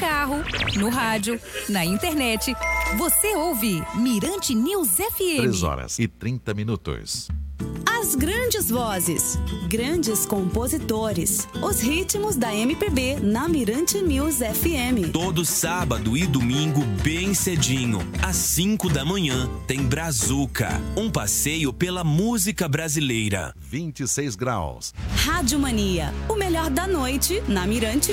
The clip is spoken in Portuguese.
carro, no rádio, na internet. Você ouve Mirante News FM. 3h30. As grandes vozes, grandes compositores, os ritmos da MPB na Mirante News FM. Todo sábado e domingo, bem cedinho, às 5 da manhã, tem Brazuca, um passeio pela música brasileira. 26 graus. Rádio Mania, o melhor da noite na Mirante